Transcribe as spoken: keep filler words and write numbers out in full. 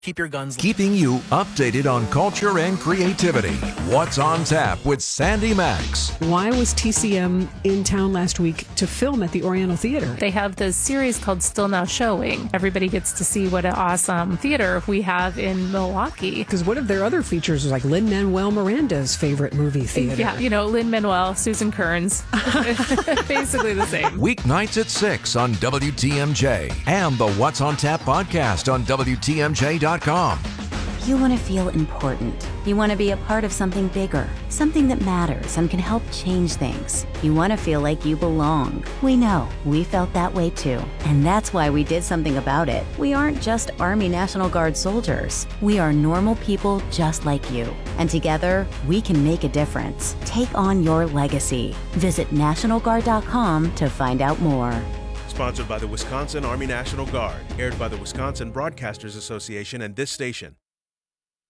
Keep your guns. Keeping you updated on culture and creativity. What's on Tap with Sandy Max. Why was T C M in town last week to film at the Oriental Theater? They have this series called Still Now Showing. Everybody gets to see what an awesome theater we have in Milwaukee. Because one of their other features was like Lin-Manuel Miranda's favorite movie theater. Yeah, you know, Lin-Manuel, Susan Kearns. Basically the same. Weeknights at six on W T M J and the What's on Tap podcast on W T M J dot com. You want to feel important. You want to be a part of something bigger, something that matters and can help change things. You want to feel like you belong. We know. We felt that way too. And that's why we did something about it. We aren't just Army National Guard soldiers. We are normal people just like you. And together, we can make a difference. Take on your legacy. Visit National Guard dot com to find out more. Sponsored by the Wisconsin Army National Guard. Aired by the Wisconsin Broadcasters Association and this station.